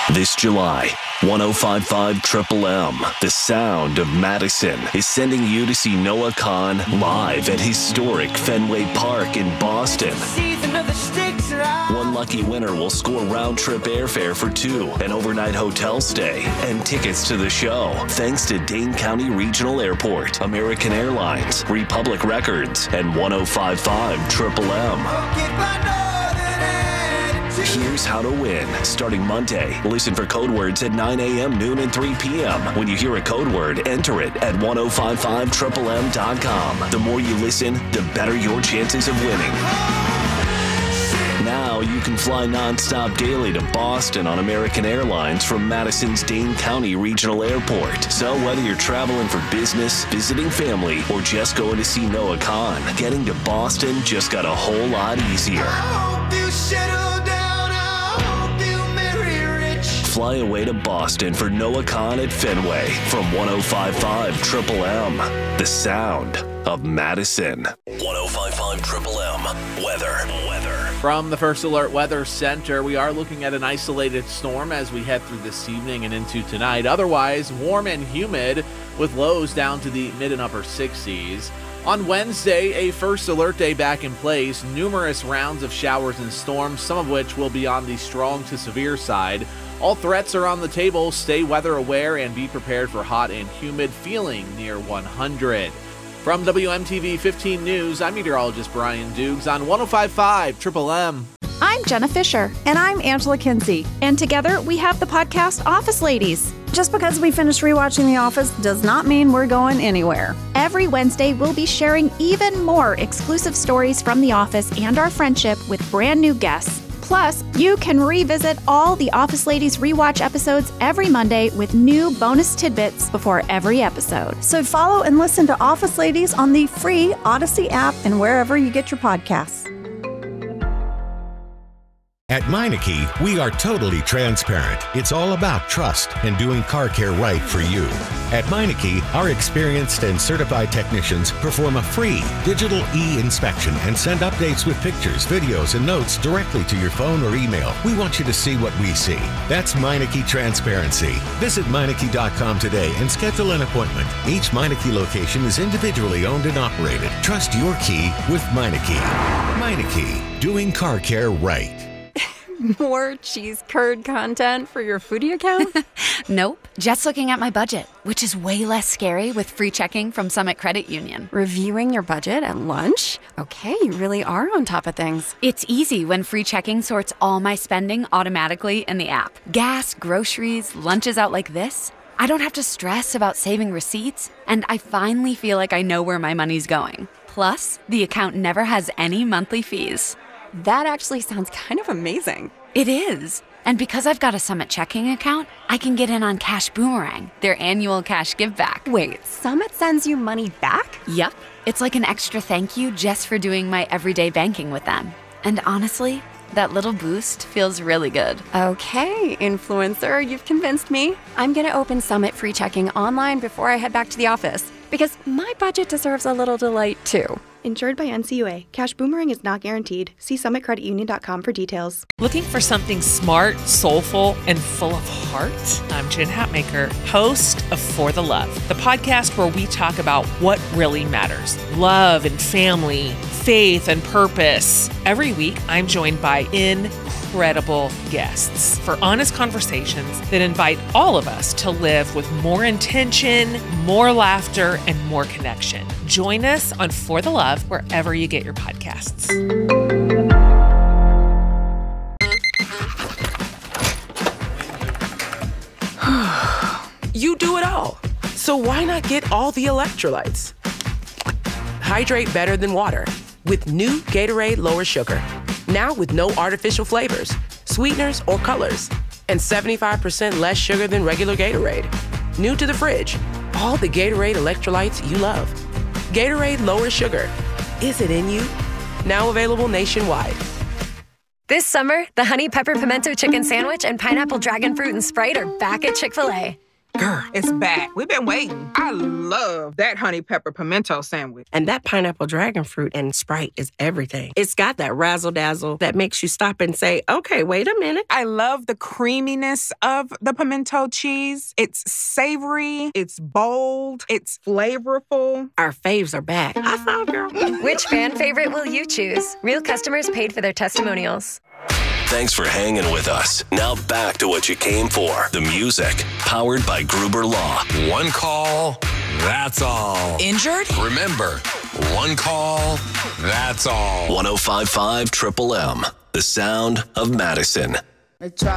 This July, 105.5 Triple M, the sound of Madison, is sending you to see Noah Kahan live at historic Fenway Park in Boston. One lucky winner will score round-trip airfare for two, an overnight hotel stay, and tickets to the show, thanks to Dane County Regional Airport, American Airlines, Republic Records, and 105.5 Triple M. Here's how to win. Starting Monday, listen for code words at 9 a.m., noon, and 3 p.m. When you hear a code word, enter it at 1055triplem.com. The more you listen, the better your chances of winning. Now you can fly nonstop daily to Boston on American Airlines from Madison's Dane County Regional Airport. So whether you're traveling for business, visiting family, or just going to see Noah Kahan, getting to Boston just got a whole lot easier. Fly away to Boston for Noah Kahan at Fenway from 105.5 Triple M, the sound of Madison. 105.5 Triple M, weather. From the First Alert Weather Center, we are looking at an isolated storm as we head through this evening and into tonight. Otherwise, warm and humid with lows down to the mid and upper 60s. On Wednesday, a first alert day back in place. Numerous rounds of showers and storms, some of which will be on the strong to severe side. All threats are on the table. Stay weather aware and be prepared for hot and humid, feeling near 100. From WMTV 15 News, I'm meteorologist Brian Dukes on 105.5 Triple M. I'm Jenna Fisher. And I'm Angela Kinsey. And together we have the podcast Office Ladies. Just because we finished rewatching The Office does not mean we're going anywhere. Every Wednesday, we'll be sharing even more exclusive stories from The Office and our friendship with brand new guests. Plus, you can revisit all the Office Ladies rewatch episodes every Monday with new bonus tidbits before every episode. So follow and listen to Office Ladies on the free Odyssey app and wherever you get your podcasts. At Meineke, we are totally transparent. It's all about trust and doing car care right for you. At Meineke, our experienced and certified technicians perform a free digital e-inspection and send updates with pictures, videos, and notes directly to your phone or email. We want you to see what we see. That's Meineke Transparency. Visit Meineke.com today and schedule an appointment. Each Meineke location is individually owned and operated. Trust your key with Meineke. Meineke, doing car care right. More cheese curd content for your foodie account? Nope. Just looking at my budget, which is way less scary with free checking from Summit Credit Union. Reviewing your budget at lunch? Okay, you really are on top of things. It's easy when free checking sorts all my spending automatically in the app. Gas, groceries, lunches out like this. I don't have to stress about saving receipts, and I finally feel like I know where my money's going. Plus, the account never has any monthly fees. That actually sounds kind of amazing. It is. And because I've got a Summit checking account, I can get in on Cash Boomerang, their annual cash give back. Wait, Summit sends you money back? Yep. It's like an extra thank you just for doing my everyday banking with them. And honestly, that little boost feels really good. Okay, influencer, you've convinced me. I'm going to open Summit free checking online before I head back to the office, because my budget deserves a little delight too. Insured by NCUA. Cash Boomerang is not guaranteed. See summitcreditunion.com for details. Looking for something smart, soulful, and full of heart? I'm Jen Hatmaker, host of For the Love, the podcast where we talk about what really matters. Love and family, faith and purpose. Every week, I'm joined by incredible guests for honest conversations that invite all of us to live with more intention, more laughter, and more connection. Join us on For the Love wherever you get your podcasts. You do it all. So why not get all the electrolytes? Hydrate better than water with new Gatorade Lower Sugar. Now with no artificial flavors, sweeteners, or colors. And 75% less sugar than regular Gatorade. New to the fridge. All the Gatorade electrolytes you love. Gatorade Lower Sugar. Is it in you? Now available nationwide. This summer, the Honey Pepper Pimento Chicken Sandwich and Pineapple Dragon Fruit and Sprite are back at Chick-fil-A. Girl, it's back. We've been waiting. I love that honey pepper pimento sandwich. And that pineapple dragon fruit and Sprite is everything. It's got that razzle-dazzle that makes you stop and say, okay, wait a minute. I love the creaminess of the pimento cheese. It's savory, it's bold, it's flavorful. Our faves are back. I saw, girl. Which fan favorite will you choose? Real customers paid for their testimonials. Thanks for hanging with us. Now back to what you came for. The music, powered by Gruber Law. One call, that's all. Injured? Remember, one call, that's all. 105.5 Triple M, the sound of Madison.